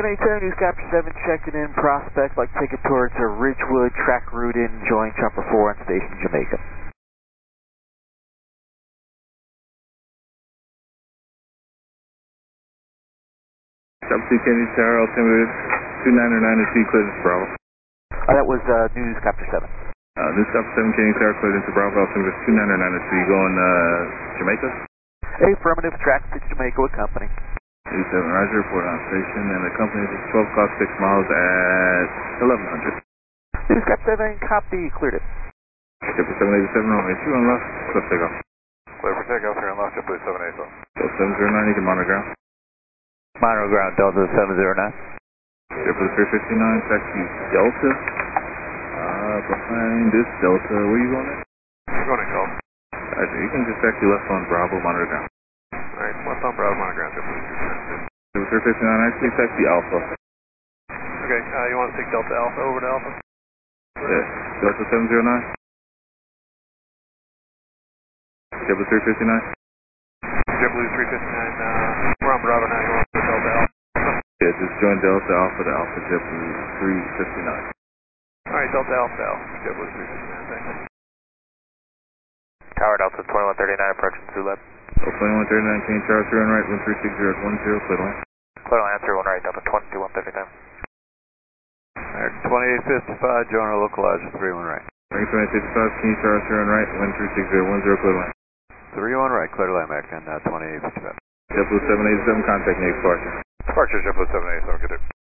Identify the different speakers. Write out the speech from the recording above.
Speaker 1: 787, Newscapture 7 checking in, prospect, like take it towards a Ridgewood, track route in, join Chopper 4 on Station Jamaica.
Speaker 2: Chopper 2 Kennedy Tower, altimeter 299 to C, cleared into Bravo.
Speaker 1: That was Newscapture 7.
Speaker 2: Newscapture 7 Kennedy Tower, cleared into Bravo, altimeter 299 to C, going Jamaica?
Speaker 1: Affirmative, track to Jamaica with company.
Speaker 2: 87, Roger, report on station, and the company is 12 o'clock, 6 miles at 1100.
Speaker 1: Newscapture 7, copy, cleared it.
Speaker 2: Chopper 787, runway 2 on left, clear for takeoff.
Speaker 3: Clear for takeoff here on left, JetBlue 787.
Speaker 2: Delta 709, you can monitor ground.
Speaker 1: Monitor ground, Delta 709.
Speaker 2: JetBlue 359, taxi Delta. Behind this Delta, where you going at?
Speaker 3: We're going to Gulf.
Speaker 2: Roger, you can just taxi left on Bravo, monitor ground.
Speaker 3: Alright, left on Bravo, monitor ground, JetBlue 359.
Speaker 2: JetBlue 359, actually taxi Alpha.
Speaker 3: Okay, you want to take Delta Alpha over to Alpha?
Speaker 2: Yeah, Delta 709. JetBlue 359.
Speaker 3: JetBlue 359, we're on Bravo now, you want to take Delta Alpha?
Speaker 2: Yeah, just join Delta Alpha to Alpha, JetBlue 359.
Speaker 3: Alright, Delta Alpha to Alpha, JetBlue 359, thanks.
Speaker 1: Tower Delta 2139, approaching Zuleb.
Speaker 2: Delta 2139, change tower 3 on right, 136.010, clear line.
Speaker 1: Clear line 31 right, Delta 22139.
Speaker 3: Alright, 2855, Jonah localizer 31 right.
Speaker 2: Rank 2855, change tower 3 on right, 136.010, clear line.
Speaker 3: 31 right, clear to American, 2855.
Speaker 2: JetBlue 787, contact me, departure.
Speaker 3: Departure, JetBlue 787, good day.